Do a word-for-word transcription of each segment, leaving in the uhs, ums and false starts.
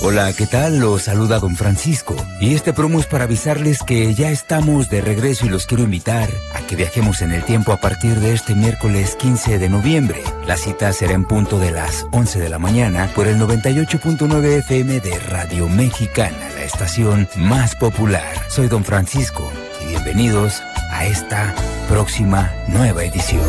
Hola, ¿qué tal? Los saluda Don Francisco. Y este promo es para avisarles que ya estamos de regreso y los quiero invitar a que viajemos en el tiempo a partir de este miércoles quince de noviembre. La cita será en punto de las once de la mañana por el noventa y ocho punto nueve F M de Radio Mexicana, la estación más popular. Soy Don Francisco y bienvenidos a esta próxima nueva edición.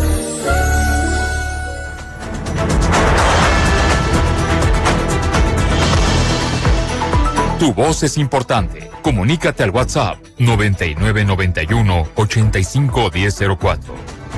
Tu voz es importante. Comunícate al WhatsApp noventa y nueve noventa y uno ochenta y cinco diez cero cuatro.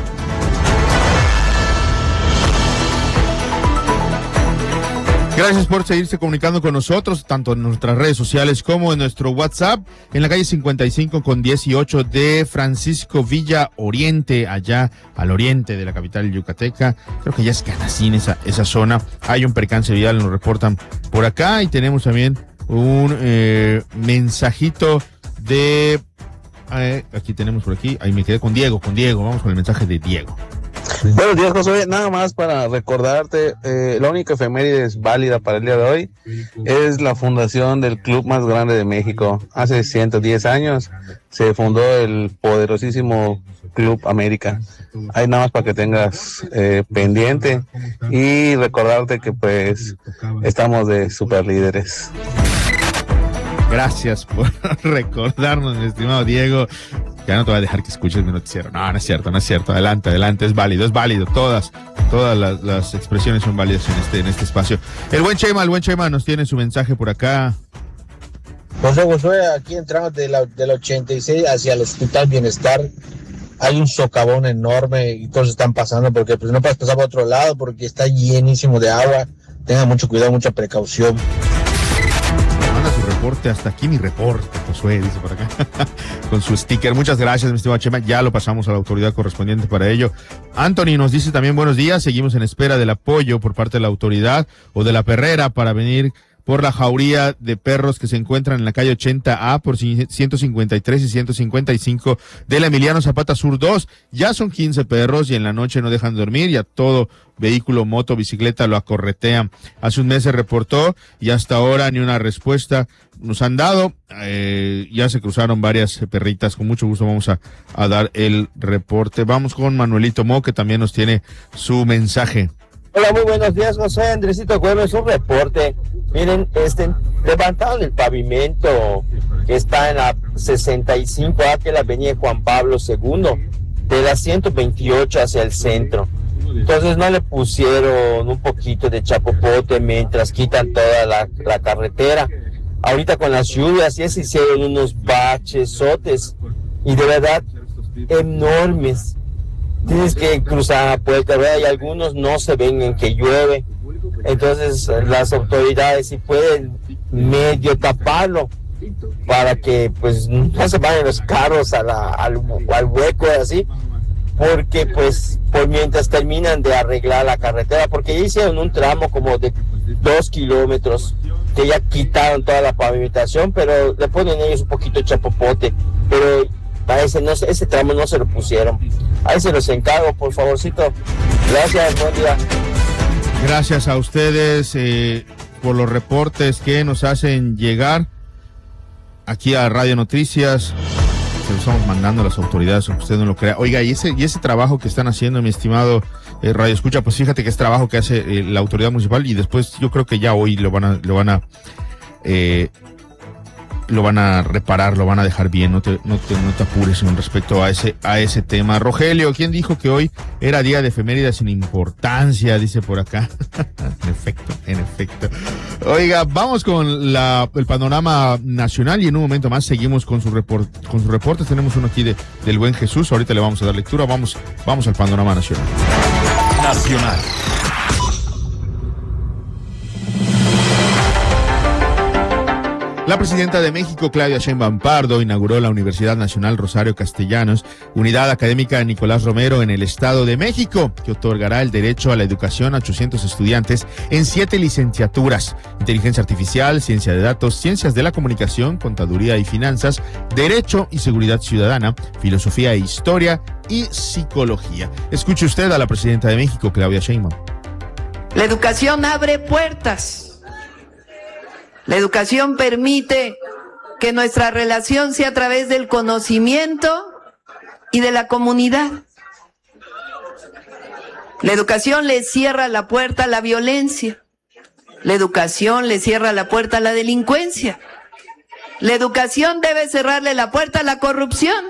Gracias por seguirse comunicando con nosotros, tanto en nuestras redes sociales como en nuestro WhatsApp, en la calle cincuenta y cinco con dieciocho de Francisco Villa Oriente, allá al oriente de la capital yucateca. Creo que ya es Canacín esa, esa zona. Hay un percance vial, nos reportan por acá, y tenemos también un eh, mensajito de... Eh, aquí tenemos por aquí, ahí me quedé con Diego, con Diego, vamos con el mensaje de Diego. Buenos días, Josué. Nada más para recordarte, eh, la única efeméride válida para el día de hoy es la fundación del club más grande de México. Hace ciento diez años se fundó el poderosísimo Club América. Ahí nada más para que tengas eh, pendiente y recordarte que pues estamos de super líderes. Gracias por recordarnos, mi estimado Diego. Ya no te voy a dejar que escuches mi noticiero. No, no es cierto, no es cierto. Adelante, adelante, es válido, es válido. Todas, todas las, las expresiones son válidas en este, en este espacio. El buen Chema, el buen Chema nos tiene su mensaje por acá. José Josué, aquí entramos de la, del ochenta y seis hacia el Hospital Bienestar. Hay un socavón enorme y todos están pasando porque pues no puedes pasar por otro lado porque está llenísimo de agua. Tengan mucho cuidado, mucha precaución. Manda su reporte, hasta aquí mi reporte, Josué, dice por acá, con su sticker. Muchas gracias, mi estimado Chema, ya lo pasamos a la autoridad correspondiente para ello. Anthony nos dice también buenos días, seguimos en espera del apoyo por parte de la autoridad o de la perrera para venir por la jauría de perros que se encuentran en la calle ochenta A por ciento cincuenta y tres y ciento cincuenta y cinco del Emiliano Zapata Sur dos. Ya son quince perros y en la noche no dejan dormir y a todo vehículo, moto, bicicleta lo acorretean. Hace un mes se reportó y hasta ahora ni una respuesta nos han dado. Eh, ya se cruzaron varias perritas. Con mucho gusto vamos a, a dar el reporte. Vamos con Manuelito Mo, que también nos tiene su mensaje. Hola, muy buenos días, José. Andresito Gómez, un reporte. Miren, este, levantaron el pavimento que está en la sesenta y cinco A, que es la avenida Juan Pablo segundo, de la ciento veintiocho hacia el centro. Entonces no le pusieron un poquito de chapopote mientras quitan toda la, la carretera. Ahorita con las lluvias ya se hicieron unos bachesotes y de verdad enormes. Tienes que cruzar la puerta, ¿verdad? Y algunos no se ven en que llueve. Entonces las autoridades si pueden medio taparlo para que pues no se vayan los carros a la, al, al hueco así, porque pues por mientras terminan de arreglar la carretera, porque ya hicieron un tramo como de dos kilómetros que ya quitaron toda la pavimentación, pero le ponen ellos un poquito de chapopote, pero a ese, no, ese tramo no se lo pusieron. Ahí se los encargo, por favorcito. Gracias, buen día. Gracias a ustedes eh, por los reportes que nos hacen llegar aquí a Radio Noticias. Se los estamos mandando a las autoridades, aunque usted no lo crea. Oiga, y ese, y ese trabajo que están haciendo, mi estimado eh, Radio Escucha, pues fíjate que es trabajo que hace eh, la autoridad municipal y después yo creo que ya hoy lo van a, lo van a, eh, lo van a reparar, lo van a dejar bien, no te, no te, no te apures con respecto a ese, a ese tema. Rogelio, ¿quién dijo que hoy era día de efemérides sin importancia? Dice por acá. En efecto, en efecto. Oiga, vamos con la, el panorama nacional y en un momento más seguimos con su report, con sus reportes. Tenemos uno aquí de, del buen Jesús, ahorita le vamos a dar lectura. Vamos, vamos al panorama nacional. Nacional. La presidenta de México, Claudia Sheinbaum Pardo, inauguró la Universidad Nacional Rosario Castellanos, unidad académica Nicolás Romero en el Estado de México, que otorgará el derecho a la educación a ochocientos estudiantes en siete licenciaturas: inteligencia artificial, ciencia de datos, ciencias de la comunicación, contaduría y finanzas, derecho y seguridad ciudadana, filosofía e historia y psicología. Escuche usted a la presidenta de México, Claudia Sheinbaum. La educación abre puertas. La educación permite que nuestra relación sea a través del conocimiento y de la comunidad. La educación le cierra la puerta a la violencia. La educación le cierra la puerta a la delincuencia. La educación debe cerrarle la puerta a la corrupción.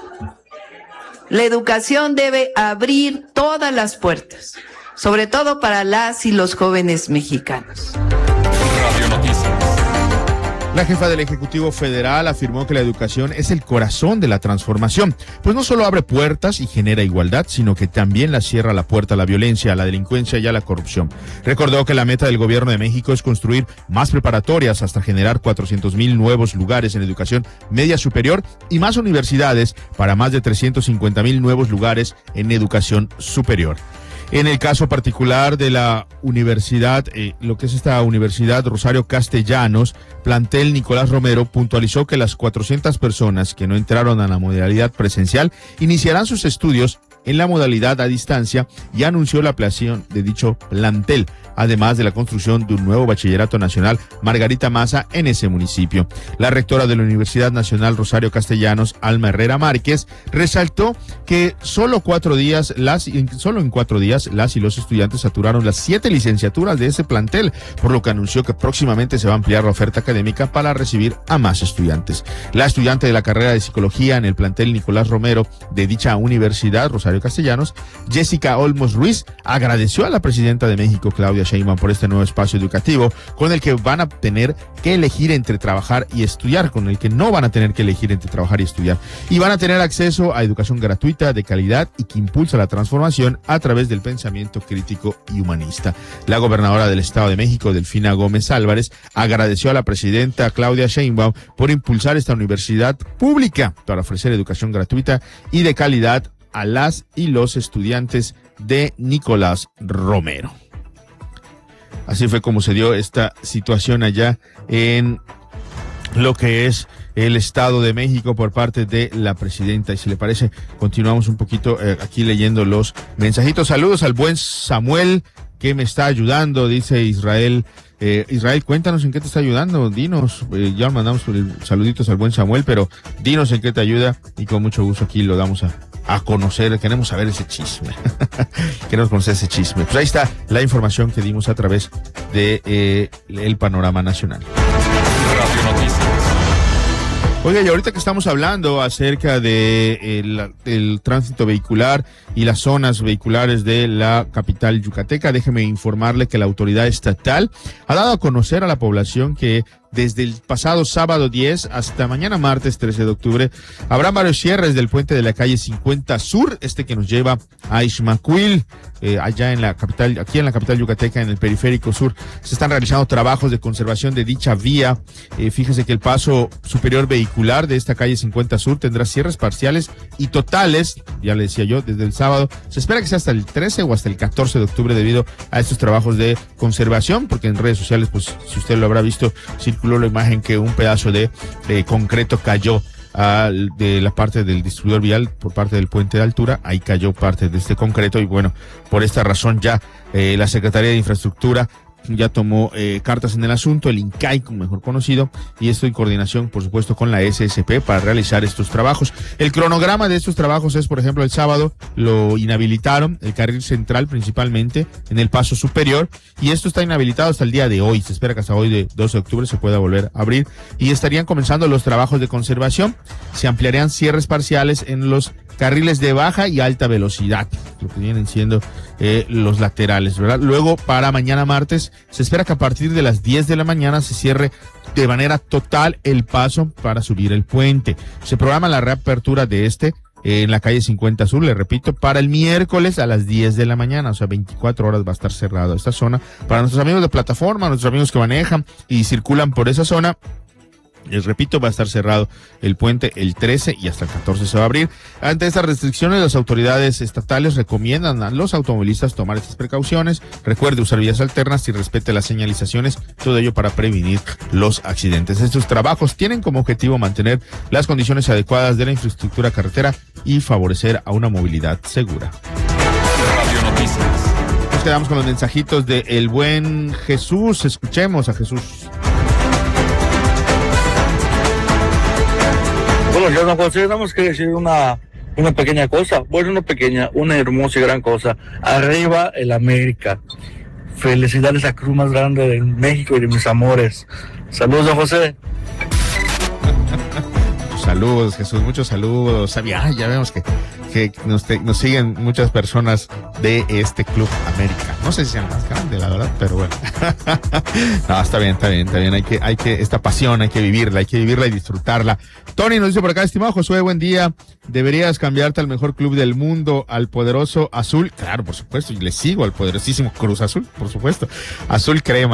La educación debe abrir todas las puertas, sobre todo para las y los jóvenes mexicanos. Radio Noticias. La jefa del Ejecutivo Federal afirmó que la educación es el corazón de la transformación, pues no solo abre puertas y genera igualdad, sino que también la cierra la puerta a la violencia, a la delincuencia y a la corrupción. Recordó que la meta del gobierno de México es construir más preparatorias hasta generar cuatrocientos mil nuevos lugares en educación media superior y más universidades para más de trescientos cincuenta mil nuevos lugares en educación superior. En el caso particular de la universidad, eh, lo que es esta Universidad Rosario Castellanos, plantel Nicolás Romero puntualizó que las cuatrocientas personas que no entraron a la modalidad presencial iniciarán sus estudios en la modalidad a distancia y anunció la ampliación de dicho plantel, además de la construcción de un nuevo bachillerato nacional Margarita Maza en ese municipio. La rectora de la Universidad Nacional Rosario Castellanos, Alma Herrera Márquez, resaltó que solo cuatro días, las, solo en cuatro días, las y los estudiantes saturaron las siete licenciaturas de ese plantel, por lo que anunció que próximamente se va a ampliar la oferta académica para recibir a más estudiantes. La estudiante de la carrera de psicología en el plantel Nicolás Romero de dicha universidad, Rosario Castellanos, Jessica Olmos Ruiz, agradeció a la presidenta de México, Claudia Sheinbaum, por este nuevo espacio educativo con el que van a tener que elegir entre trabajar y estudiar, con el que no van a tener que elegir entre trabajar y estudiar, y van a tener acceso a educación gratuita, de calidad y que impulsa la transformación a través del pensamiento crítico y humanista. La gobernadora del Estado de México, Delfina Gómez Álvarez, agradeció a la presidenta Claudia Sheinbaum por impulsar esta universidad pública para ofrecer educación gratuita y de calidad a las y los estudiantes de Nicolás Romero. Así fue como se dio esta situación allá en lo que es el Estado de México por parte de la presidenta. Y si le parece, continuamos un poquito eh, aquí leyendo los mensajitos. Saludos al buen Samuel, que me está ayudando, dice Israel. Eh, Israel, cuéntanos en qué te está ayudando, dinos, eh, ya mandamos saluditos al buen Samuel, pero dinos en qué te ayuda y con mucho gusto aquí lo damos a, a conocer, queremos saber ese chisme, queremos conocer ese chisme. Pues ahí está la información que dimos a través de eh, el Panorama Nacional. Radio Noticias. Oiga, y ahorita que estamos hablando acerca de el, el tránsito vehicular y las zonas vehiculares de la capital yucateca, déjeme informarle que la autoridad estatal ha dado a conocer a la población que desde el pasado sábado diez hasta mañana martes trece de octubre habrá varios cierres del puente de la calle cincuenta Sur, este que nos lleva a Ixmaquil, eh, allá en la capital, aquí en la capital yucateca, en el periférico sur. Se están realizando trabajos de conservación de dicha vía. Eh, fíjese que el paso superior vehicular de esta calle cincuenta Sur tendrá cierres parciales y totales, ya le decía yo, desde el sábado. Se espera que sea hasta el trece o hasta el catorce de octubre debido a estos trabajos de conservación, porque en redes sociales, pues si usted lo habrá visto, circuló la imagen que un pedazo de, de concreto cayó a, de la parte del distribuidor vial por parte del puente de altura. Ahí cayó parte de este concreto y bueno, por esta razón ya eh, la Secretaría de Infraestructura ya tomó eh, cartas en el asunto, el INCAI, como mejor conocido, y esto en coordinación, por supuesto, con la S S P para realizar estos trabajos. El cronograma de estos trabajos es, por ejemplo, el sábado lo inhabilitaron, el carril central principalmente, en el paso superior, y esto está inhabilitado hasta el día de hoy. Se espera que hasta hoy, de doce de octubre, se pueda volver a abrir, y estarían comenzando los trabajos de conservación. Se ampliarían cierres parciales en los carriles de baja y alta velocidad, lo que vienen siendo eh, los laterales, ¿verdad? Luego, para mañana martes, se espera que a partir de las diez de la mañana se cierre de manera total el paso para subir el puente. Se programa la reapertura de este eh, en la calle cincuenta Sur, le repito, para el miércoles a las diez de la mañana, o sea, veinticuatro horas va a estar cerrado esta zona. Para nuestros amigos de plataforma, nuestros amigos que manejan y circulan por esa zona, les repito, va a estar cerrado el puente el trece y hasta el catorce se va a abrir. Ante estas restricciones, las autoridades estatales recomiendan a los automovilistas tomar estas precauciones. Recuerde usar vías alternas y respete las señalizaciones, todo ello para prevenir los accidentes. Estos trabajos tienen como objetivo mantener las condiciones adecuadas de la infraestructura carretera y favorecer a una movilidad segura. Radio Noticias. Nos quedamos con los mensajitos de el buen Jesús. Escuchemos a Jesús. Bueno, yo, don José, tenemos que decir una, una pequeña cosa. Bueno, una pequeña, una hermosa y gran cosa. Arriba el América. Felicidades a la cruz más grande de México y de mis amores. Saludos, don José. Saludos, Jesús, muchos saludos. Ya, ya vemos que, que nos, te, nos siguen muchas personas de este Club América. No sé si sean más grande, la verdad, pero bueno. No, está bien, está bien, está bien. Hay que, hay que, esta pasión hay que vivirla, hay que vivirla y disfrutarla. Tony nos dice por acá, estimado Josué, buen día. Deberías cambiarte al mejor club del mundo, al poderoso Azul. Claro, por supuesto, y le sigo al poderosísimo Cruz Azul, por supuesto. Azul crema.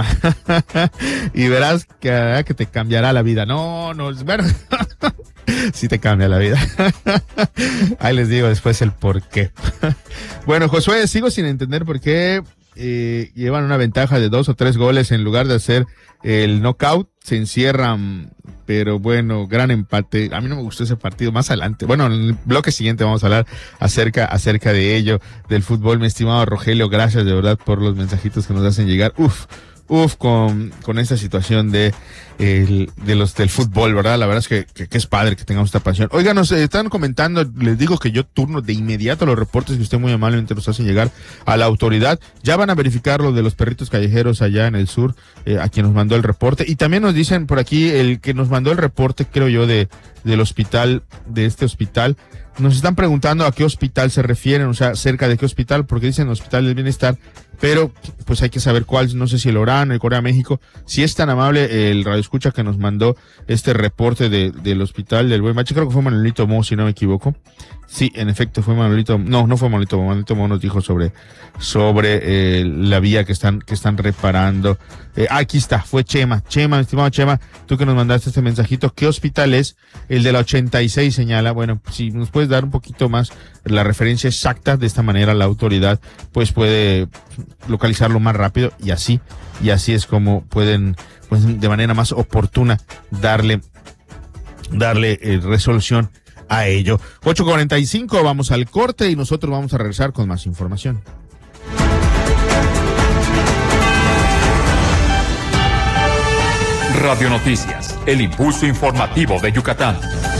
Y verás que, que te cambiará la vida. No, no, es verdad. Sí te cambia la vida. Ahí les digo después el por qué. Bueno, Josué, sigo sin entender por qué eh, llevan una ventaja de dos o tres goles en lugar de hacer el knockout. Se encierran, pero bueno, gran empate. A mí no me gustó ese partido. Más adelante, bueno, en el bloque siguiente vamos a hablar acerca, acerca de ello, del fútbol. Mi estimado Rogelio, gracias de verdad por los mensajitos que nos hacen llegar. Uf. Uf, con, con esta situación de, el, de los, del fútbol, ¿verdad? La verdad es que, que, que es padre que tengamos esta pasión. Oigan, nos eh, están comentando, les digo que yo turno de inmediato los reportes que usted muy amablemente nos hacen llegar a la autoridad. Ya van a verificar lo de los perritos callejeros allá en el sur, eh, a quien nos mandó el reporte. Y también nos dicen por aquí, el que nos mandó el reporte, creo yo, de, del hospital, de este hospital. Nos están preguntando a qué hospital se refieren, o sea, cerca de qué hospital, porque dicen Hospital del Bienestar, pero pues hay que saber cuál, no sé si el Orán, el Corea México. Si es tan amable el radioescucha que nos mandó este reporte de, del Hospital del Buen Mache, creo que fue Manuelito Mo, si no me equivoco. Sí, en efecto fue Manuelito, no, no fue Manuelito Mo, Manuelito Mo nos dijo sobre, sobre eh, la vía que están, que están reparando. Eh, aquí está, fue Chema, Chema, estimado Chema, tú que nos mandaste este mensajito, ¿qué hospital es? El de la ochenta y seis señala. Bueno, si nos puedes dar un poquito más la referencia exacta, de esta manera la autoridad pues puede localizarlo más rápido y así, y así es como pueden, pues de manera más oportuna darle, darle eh, resolución a ello. ocho cuarenta y cinco, vamos al corte y nosotros vamos a regresar con más información. Radio Noticias, el impulso informativo de Yucatán.